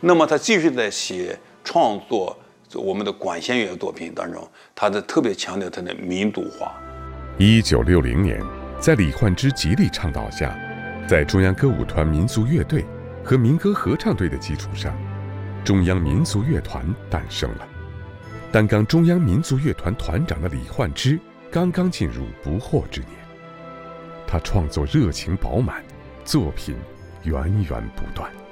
那么他继续在写创作我们的管弦乐作品当中，他特别强调他的民族化。 1960年，在李焕之极力倡导下，在中央歌舞团民族乐队和民歌合唱队的基础上，中央民族乐团诞生了。担纲中央民族乐团团长的李焕之刚刚进入不惑之年，他创作热情饱满，作品源源不断。